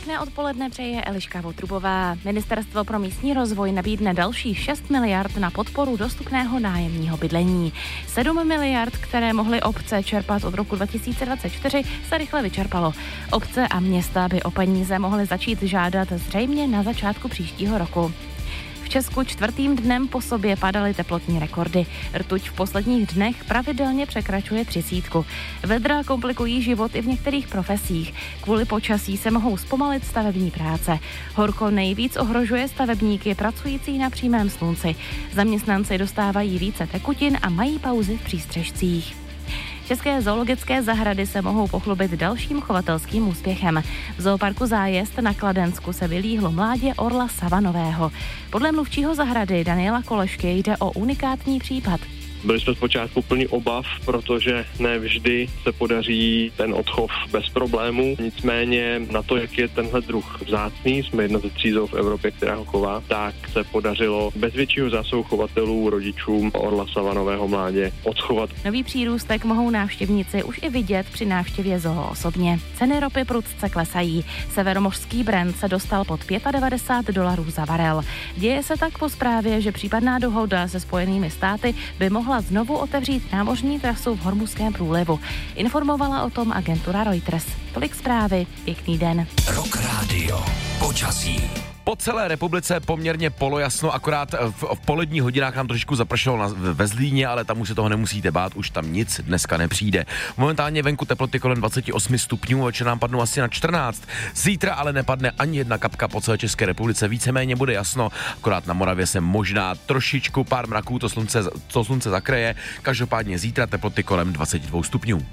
Pěkné odpoledne přeje Eliška Votrubová. Ministerstvo pro místní rozvoj nabídne dalších 6 miliard na podporu dostupného nájemního bydlení. 7 miliard, které mohly obce čerpat od roku 2024, se rychle vyčerpalo. Obce a města by o peníze mohly začít žádat zřejmě na začátku příštího roku. V Česku 4. dnem po sobě padaly teplotní rekordy. Rtuť v posledních dnech pravidelně překračuje 30. Vedra komplikují život i v některých profesích. Kvůli počasí se mohou zpomalit stavební práce. Horko nejvíc ohrožuje stavebníky pracující na přímém slunci. Zaměstnanci dostávají více tekutin a mají pauzy v přístřešcích. České zoologické zahrady se mohou pochlubit dalším chovatelským úspěchem. V zooparku Zájezd na Kladensku se vylíhlo mládě orla savanového. Podle mluvčího zahrady Daniela Kolešky jde o unikátní případ. Byli jsme zpočátku plní obav, protože ne vždy se podaří ten odchov bez problémů. Nicméně na to, jak je tenhle druh vzácný, jsme jedna ze 3 zoo v Evropě, která ho chová, tak se podařilo bez většího zásahu chovatelů, rodičům orla savanového mládě odchovat. Nový přírůstek mohou návštěvníci už i vidět při návštěvě zoo osobně. Ceny ropy prudce klesají. Severomořský Brent se dostal pod $95 za barel. Děje se tak po zprávě, že případná dohoda se Spojenými státy by mohla znovu otevřít námořní trasu v Hormuzském průlivu. Informovala o tom agentura Reuters. Tolik zprávy, pěkný den. Rock Radio. Počasí. Po celé republice poměrně polojasno, akorát v poledních hodinách nám trošičku zapršelo ve Zlíně, ale tam už se toho nemusíte bát, už tam nic dneska nepřijde. Momentálně venku teploty kolem 28 stupňů, večer nám padnou asi na 14. Zítra ale nepadne ani jedna kapka po celé České republice, víceméně bude jasno, akorát na Moravě se možná trošičku pár mraků to slunce zakryje, každopádně zítra teploty kolem 22 stupňů.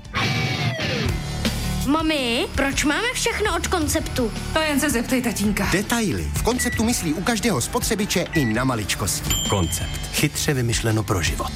Mami, proč máme všechno od Konceptu? To jen se zeptej tatínka. Detaily. V Konceptu myslí u každého spotřebiče i na maličkosti. Koncept. Chytře vymyšleno pro život.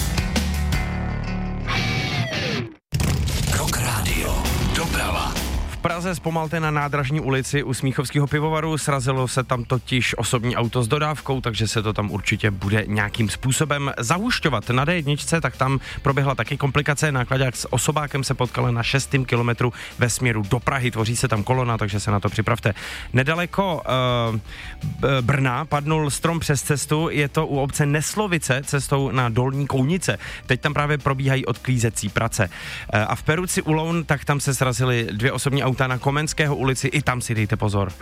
Rock Radio. Doprava. V Praze zpomalte na Nádražní ulici u Smíchovského pivovaru, srazilo se tam totiž osobní auto s dodávkou, takže se to tam určitě bude nějakým způsobem zahušťovat. Na D1, tak tam proběhla taky komplikace, nákladák s osobákem se potkal na 6. kilometru ve směru do Prahy, tvoří se tam kolona, takže se na to připravte. Nedaleko Brna padnul strom přes cestu, je to u obce Neslovice cestou na Dolní Kounice. Teď tam právě probíhají odklízecí prace. A v Peruci u Loun, tak tam se srazily 2 osobní auta na Komenského ulici, i tam si dejte pozor.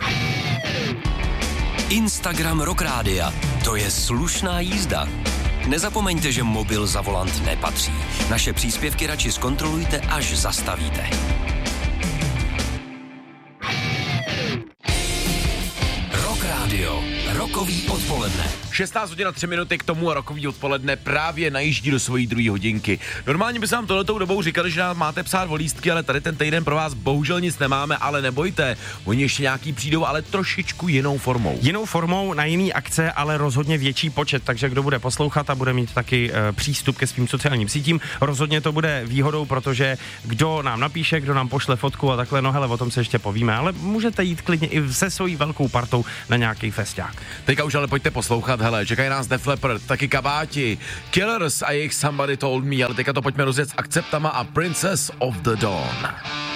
Instagram Rock Rádia. To je slušná jízda. Nezapomeňte, že mobil za volant nepatří. Naše příspěvky radši zkontrolujte, až zastavíte. Rock Radio. Rokový odpoledne. 16 hodin a 3 minuty k tomu a rokový odpoledne právě najíždí do svojí druhé hodinky. Normálně by se vám tohletou dobou říkali, že nám máte psát o lístky, ale tady ten týden pro vás bohužel nic nemáme, ale nebojte, oni ještě nějaký přijdou, ale trošičku jinou formou. Jinou formou, na jiný akce, ale rozhodně větší počet, takže kdo bude poslouchat a bude mít taky přístup ke svým sociálním sítím, rozhodně to bude výhodou, protože kdo nám napíše, kdo nám pošle fotku a takhle, no hele, o tom se ještě povíme, ale můžete jít klidně i se svojí velkou partou na nějaký festák. Teďka už ale pojďte poslouchat, hele, čekají nás Def Leppard, taky Kabáti, Killers a jejich Somebody Told Me, ale teďka to pojďme rozjet s Akceptama a Princess of the Dawn.